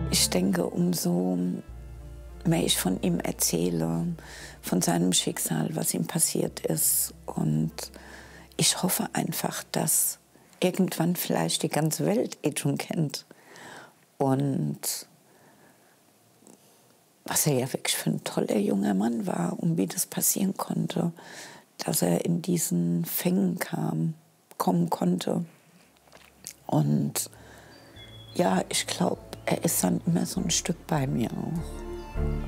Ich denke, umso mehr ich von ihm erzähle, von seinem Schicksal, was ihm passiert ist. Und ich hoffe einfach, dass irgendwann vielleicht die ganze Welt Ejun kennt. Und was er ja wirklich für ein toller junger Mann war und wie das passieren konnte, dass er in diesen Fängen kommen konnte. Und ja, ich glaube, er ist dann immer so ein Stück bei mir auch.